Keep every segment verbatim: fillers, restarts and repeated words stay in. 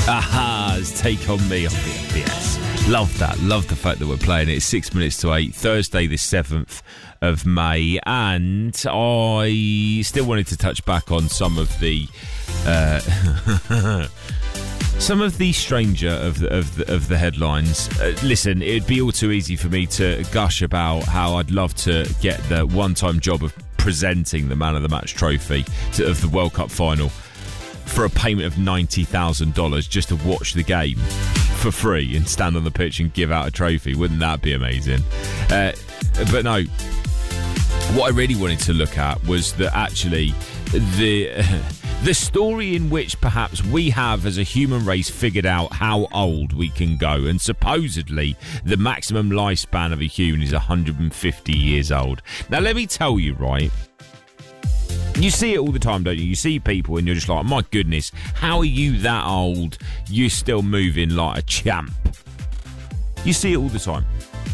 Aha's Take On Me on B F B S. Love that. Love the fact that we're playing it. It's six minutes to eight, Thursday the seventh of May. And I still wanted to touch back on some of the... Uh, some of the stranger of the, of the, of the headlines. Uh, listen, it'd be all too easy for me to gush about how I'd love to get the one-time job of presenting the Man of the Match trophy to, of the World Cup final for a payment of ninety thousand dollars just to watch the game for free and stand on the pitch and give out a trophy. Wouldn't that be amazing? Uh, but no, what I really wanted to look at was that actually the the story in which perhaps we have as a human race figured out how old we can go, and supposedly the maximum lifespan of a human is one hundred fifty years old. Now let me tell you, right, you see it all the time, don't you? You see people and you're just like, my goodness, how are you that old? You're still moving like a champ. You see it all the time.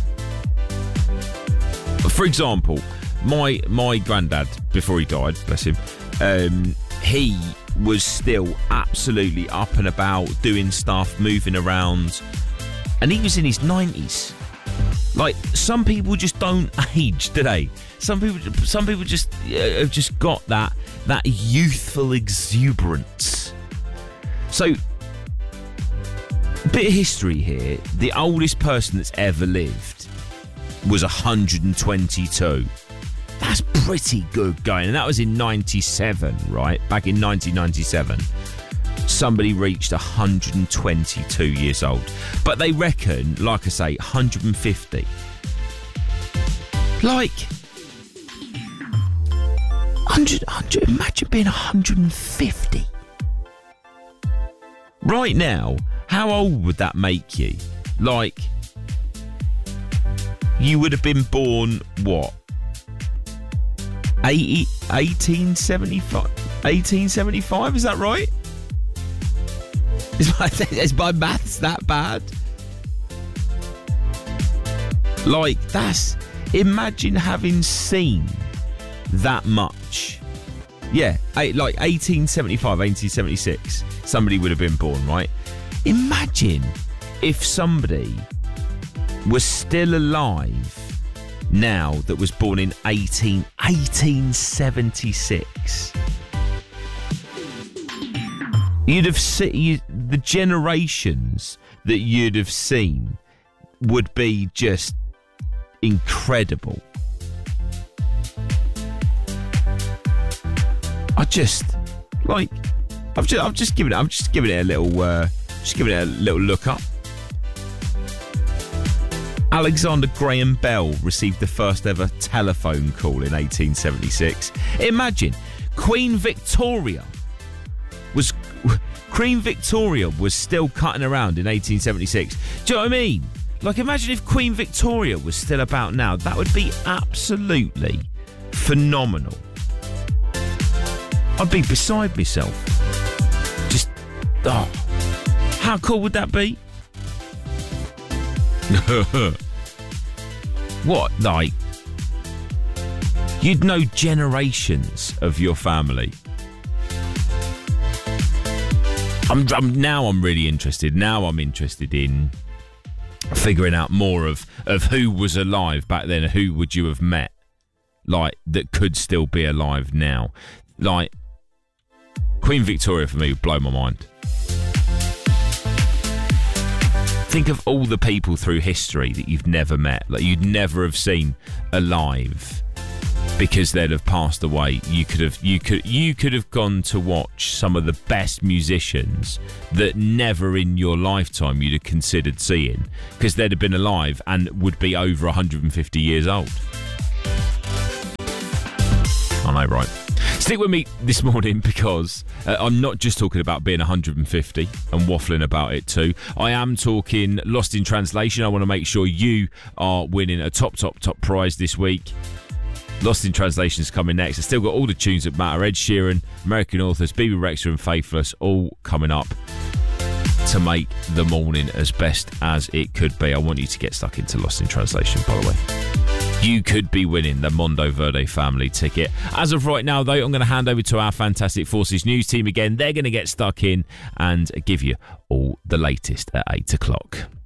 For example, my my granddad, before he died, bless him, um, he was still absolutely up and about, doing stuff, moving around, and he was in his nineties. Like, some people just don't age, do they? Some people, some people just uh, have just got that that youthful exuberance. So, bit of history here. The oldest person that's ever lived was one hundred twenty-two. That's pretty good going, and that was in ninety-seven, right? Back in nineteen ninety-seven, somebody reached one hundred twenty-two years old. But they reckon, like I say, one hundred fifty. Like, one hundred, one hundred, imagine being one hundred fifty. Right now, how old would that make you? Like, you would have been born, what? eighty, eighteen seventy-five? eighteen seventy-five, is that right? Is my, is my maths that bad? Like, that's... Imagine having seen that much. Yeah, like eighteen seventy-five, eighteen seventy-six, somebody would have been born, right? Imagine if somebody was still alive now that was born in eighteen, eighteen seventy-six. You'd have seen, you, the generations that you'd have seen would be just incredible. I just like I've just I've just given it I'm just giving it a little uh, just giving it a little look up. Alexander Graham Bell received the first ever telephone call in eighteen seventy-six. Imagine Queen Victoria was Queen Victoria was still cutting around in eighteen seventy-six. Do you know what I mean? Like, imagine if Queen Victoria was still about now. That would be absolutely phenomenal. I'd be beside myself. Just, oh, how cool would that be? What, like, you'd know generations of your family. I'm, I'm now I'm really interested. Now I'm interested in figuring out more of, of who was alive back then, who would you have met, like, that could still be alive now. Like, Queen Victoria for me would blow my mind. Think of all the people through history that you've never met, like you'd never have seen alive because they'd have passed away. You could have you could you could have gone to watch some of the best musicians that never in your lifetime you'd have considered seeing because they'd have been alive and would be over one hundred fifty years old. I know, right? Stick with me this morning because uh, I'm not just talking about being one hundred fifty and waffling about it too. I am talking Lost in Translation. I want to make sure you are winning a top, top, top prize this week. Lost in Translation is coming next. I've still got all the tunes that matter. Ed Sheeran, American Authors, B B Rexha and Faithless, all coming up to make the morning as best as it could be. I want you to get stuck into Lost in Translation, by the way. you could be winning the Mondo Verde family ticket. As of right now, though, I'm going to hand over to our Fantastic Forces news team again. They're going to get stuck in and give you all the latest at eight o'clock.